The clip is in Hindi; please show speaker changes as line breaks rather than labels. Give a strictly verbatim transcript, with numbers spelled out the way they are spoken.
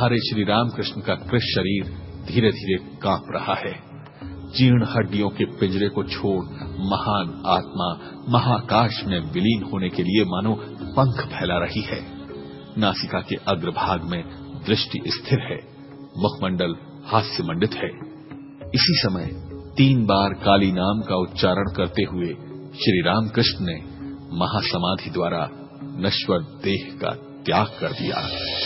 हरे श्री रामकृष्ण का कृश शरीर धीरे धीरे कांप रहा है। जीर्ण हड्डियों के पिंजरे को छोड़ महान आत्मा महाकाश में विलीन होने के लिए मानो पंख फैला रही है। नासिका के अग्रभाग में दृष्टि स्थिर है, मुखमंडल हास्य मंडित है। इसी समय तीन बार काली नाम का उच्चारण करते हुए श्री रामकृष्ण ने महासमाधि द्वारा नश्वर देह का त्याग कर दिया।